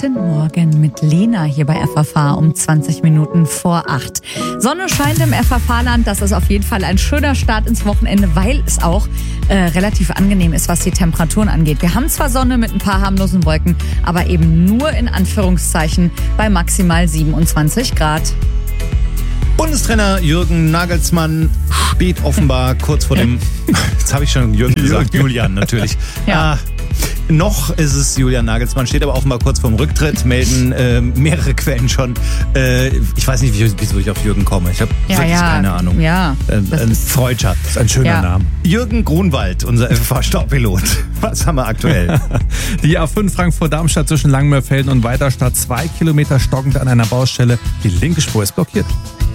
Guten Morgen mit Lena hier bei FFH um 20 Minuten vor 8. Sonne scheint im FFH-Land. Das ist auf jeden Fall ein schöner Start ins Wochenende, weil es auch relativ angenehm ist, was die Temperaturen angeht. Wir haben zwar Sonne mit ein paar harmlosen Wolken, aber eben nur in Anführungszeichen bei maximal 27 Grad. Bundestrainer Jürgen Nagelsmann steht offenbar kurz vor dem... Jetzt habe ich schon Jürgen gesagt, Julian natürlich. Ja. Noch ist es Julian Nagelsmann, steht aber offenbar kurz vorm Rücktritt, melden mehrere Quellen schon. Ich weiß nicht, wieso ich auf Jürgen komme. Ich habe wirklich keine Ahnung. Ja, Freudscher. Das ist ein schöner Name. Jürgen Grunwald, unser FFH-Staubpilot. Was haben wir aktuell? Die A5 Frankfurt-Darmstadt zwischen Langmörfelden und Weiterstadt 2 Kilometer stockend an einer Baustelle. Die linke Spur ist blockiert.